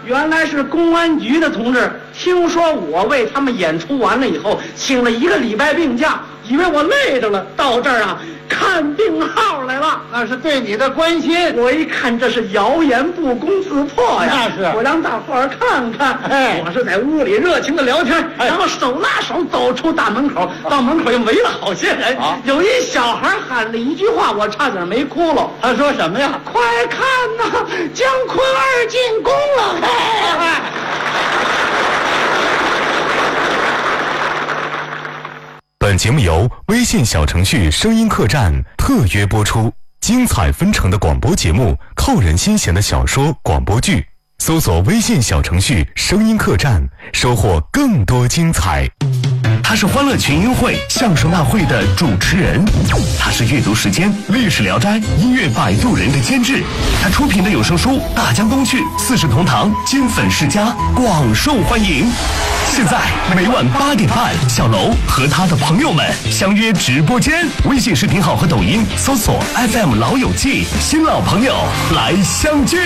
原来是公安局的同志，听说我为他们演出完了以后，请了1个礼拜病假，以为我累着了，到这儿啊看病号来了。 那是对你的关心。 我一看这是谣言不攻自破呀， 那是我让大伙儿看看。我是在屋里热情的聊天，然后手拉手走出大门口，到门口又围了好些人。有一小孩喊了一句话，我差点没哭了。 他说什么呀？ 快看呐，姜昆二进宫了！ 本节目由微信小程序声音客栈特约播出，精彩纷呈的广播节目，扣人心弦的小说广播剧，搜索微信小程序声音客栈，收获更多精彩。他是欢乐群英会相声大会的主持人，他是阅读时间历史聊斋音乐摆渡人的监制，他出品的有声书《大江东去》四世同堂金粉世家广受欢迎。现在每晚8点半，小楼和他的朋友们相约直播间，微信视频号和抖音搜索 FM 老友记，新老朋友来相聚。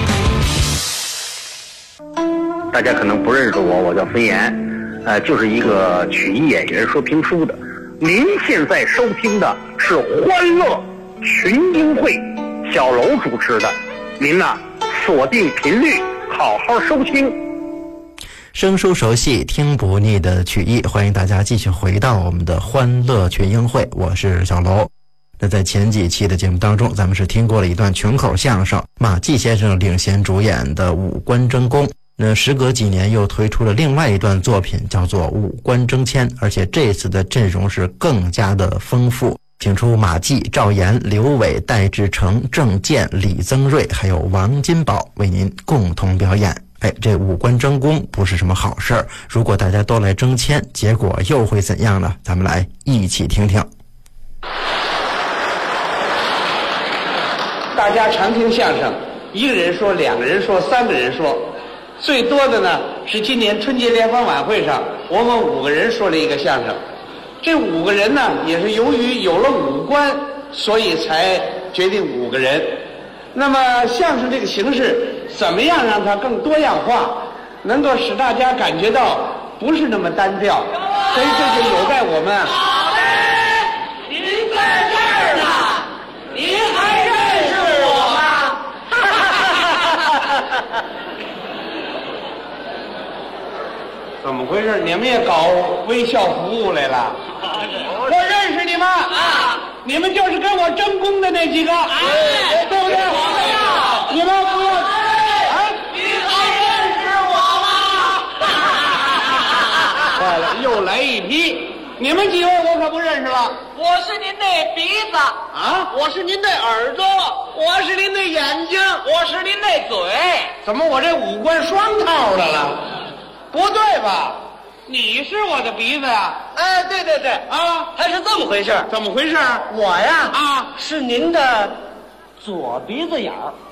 大家可能不认识我，我叫孙岩，就是一个曲艺演员，说评书的。您现在收听的是欢乐群英会，小楼主持的，您呐锁定频率，好好收听。 生疏熟悉听不腻的曲艺，欢迎大家继续回到我们的欢乐群英会，我是小楼。那在前几期的节目当中，咱们是听过了一段群口相声，马季先生领衔主演的《五官争功》。那时隔几年又推出了另外一段作品，叫做《五官争谦》，而且这次的阵容是更加的丰富，请出马季、赵岩、刘伟、戴志诚、郑健、李增瑞还有王金宝为您共同表演。这五官争功不是什么好事儿，如果大家都来争谦，结果又会怎样呢？咱们来一起听听。 大家常听相声，1个人说、2个人说、3个人说，最多的呢是今年春节联欢晚会上我们5个人说了一个相声。这5个人呢也是由于有了5官，所以才决定5个人。那么相声这个形式怎么样让它更多样化，能够使大家感觉到不是那么单调，所以这就有待我们。 好嘞，您在这儿呢，您还认识我吗？ 怎么回事？你们也搞微笑服务来了？我认识你们啊！你们就是跟我争功的那几个，对不对？你们不要你还认识我吗？ 坏了，又来一批！你们几位我可不认识了。 我是您的鼻子啊， 我是您的耳朵，我是您的眼睛，我是您的嘴。 怎么我这5官双套的了？不对吧？你是我的鼻子呀？ 对对对啊， 还是这么回事。 怎么回事？ 我呀啊， 是您的左鼻子眼儿。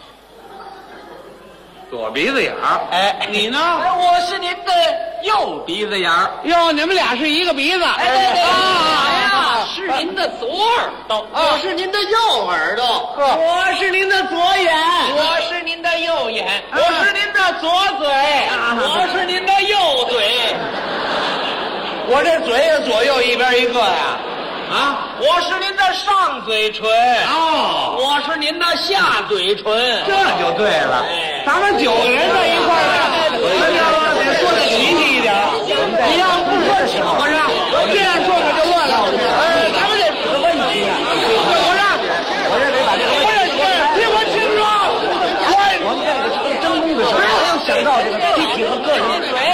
左鼻子眼儿。你呢？ 我是您的右鼻子眼儿。 哟，你们俩是一个鼻子。 对对对，我呀是您的左耳朵，我是您的右耳朵，我是您的左眼，我是您的右眼，我是您的左嘴，我是您的右嘴。 我这嘴也左右一边一个呀。啊， 我是您的上嘴唇，我是您的下嘴唇， 这就对了。咱们9个人在一块儿，得说的齐气一点。你要不说巧合上，这样说可就乱了。咱们得什么问题啊？我认为把这个听我清楚。我们这个争功的时候，没有想到这个集体和个人。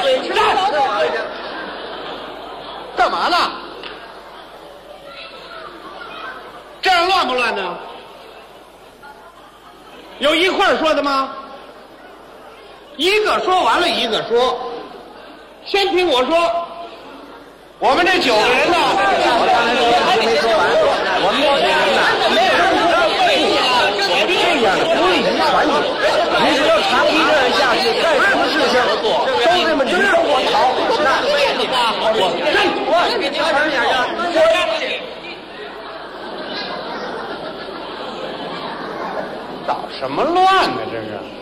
干嘛呢？这样乱不乱呢？有一块儿说的吗？一个说完了一个说。先听我说，我们这9个人呢，还没说完。我们这9个人呢，没有人这样的不会遗传你。你只要长期这样下去，干什么事情都这么你跟我吵，那我给你承认捣什么乱呢？这是。